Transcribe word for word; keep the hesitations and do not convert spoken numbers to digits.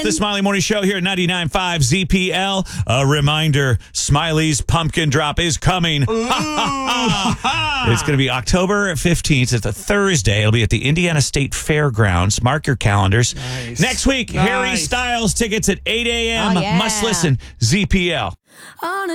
the Smiley Morning Show here at ninety-nine point five Z P L. A reminder, Smiley's Pumpkin Drop is coming. It's going to be October fifteenth. It's a Thursday. It'll be at the Indiana State Fairgrounds. Mark your calendars. Nice. Next week, Nice. Harry Styles tickets at eight a.m. Oh, yeah. Must listen, Z P L. On a